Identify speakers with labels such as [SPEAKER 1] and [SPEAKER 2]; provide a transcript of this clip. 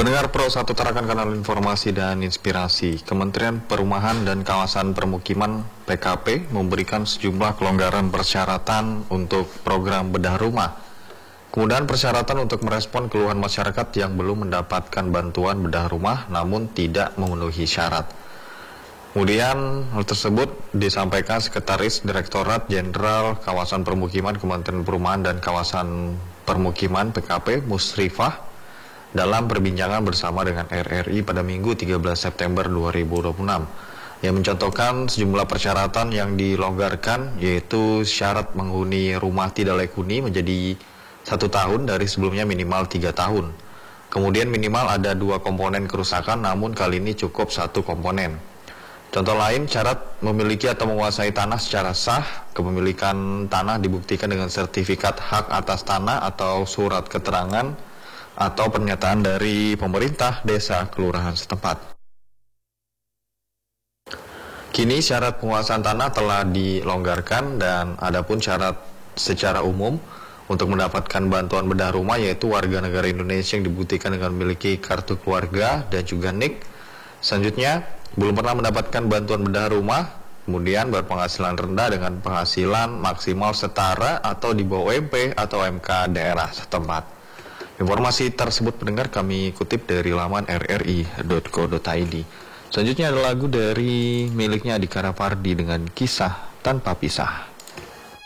[SPEAKER 1] Pendengar Pro 1 Tarakan Kanal Informasi dan Inspirasi, Kementerian Perumahan dan Kawasan Permukiman PKP memberikan sejumlah kelonggaran persyaratan untuk program bedah rumah. Kemudian persyaratan untuk merespon keluhan masyarakat yang belum mendapatkan bantuan bedah rumah namun tidak memenuhi syarat. Kemudian hal tersebut disampaikan Sekretaris Direktorat Jenderal Kawasan Permukiman Kementerian Perumahan dan Kawasan Permukiman PKP Musrifah dalam perbincangan bersama dengan RRI pada Minggu 13 September 2026 yang mencontohkan sejumlah persyaratan yang dilonggarkan, yaitu syarat menghuni rumah tidak layak huni menjadi 1 tahun dari sebelumnya minimal 3 tahun. Kemudian minimal ada 2 komponen kerusakan, namun kali ini cukup 1 komponen. Contoh lain, syarat memiliki atau menguasai tanah secara sah. Kepemilikan tanah dibuktikan dengan sertifikat hak atas tanah atau surat keterangan atau pernyataan dari pemerintah desa kelurahan setempat. Kini syarat penguasaan tanah telah dilonggarkan dan adapun syarat secara umum untuk mendapatkan bantuan bedah rumah, yaitu warga negara Indonesia yang dibuktikan dengan memiliki kartu keluarga dan juga NIK. Selanjutnya, belum pernah mendapatkan bantuan bedah rumah, kemudian berpenghasilan rendah dengan penghasilan maksimal setara atau di bawah UMP atau MK daerah setempat. Informasi tersebut pendengar kami kutip dari laman rri.co.id. Selanjutnya ada lagu dari miliknya Adhika Rapardi dengan Kisah Tanpa Pisah.